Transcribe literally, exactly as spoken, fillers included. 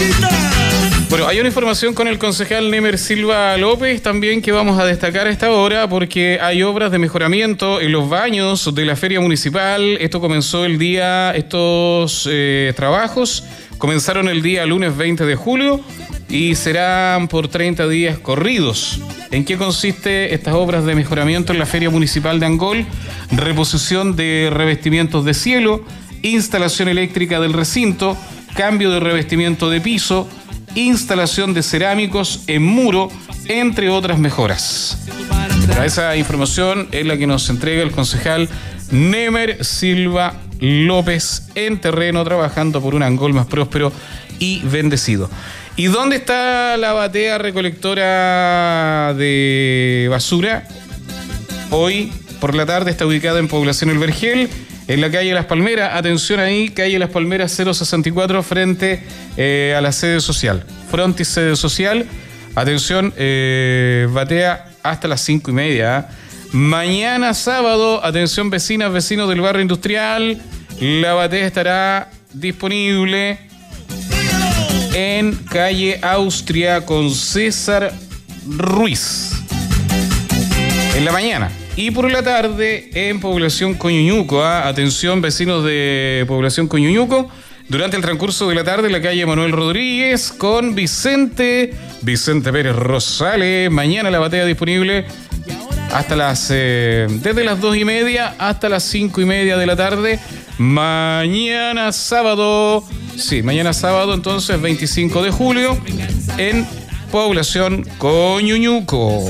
Bueno, hay una información con el concejal Nemer Silva López también que vamos a destacar a esta hora porque hay obras de mejoramiento en los baños de la feria municipal. Esto comenzó el día, estos eh, trabajos comenzaron el día lunes veinte de julio y serán por treinta días corridos. ¿En qué consiste estas obras de mejoramiento en la feria municipal de Angol? Reposición de revestimientos de cielo, instalación eléctrica del recinto, cambio de revestimiento de piso, instalación de cerámicos en muro, entre otras mejoras. Esa información es la que nos entrega el concejal Nemer Silva López en terreno, trabajando por un Angol más próspero y bendecido. ¿Y dónde está la batea recolectora de basura? Hoy por la tarde está ubicada en Población El Vergel, en la calle Las Palmeras. Atención ahí, calle Las Palmeras cero sesenta y cuatro, frente eh, a la sede social. Frontis sede social. Atención, eh, batea hasta las cinco y media. ¿eh? Mañana sábado, atención vecinas, vecinos del barrio industrial, la batea estará disponible en calle Austria con César Ruiz. En la mañana. Y por la tarde en Población Coñuñuco. ¿eh? Atención vecinos de Población Coñuñuco. Durante el transcurso de la tarde en la calle Manuel Rodríguez con Vicente, Vicente Pérez Rosales. Mañana la batea disponible hasta las, eh, desde las dos y media hasta las cinco y media de la tarde. Mañana sábado, sí, mañana sábado entonces veinticinco de julio en Población Coñuñuco.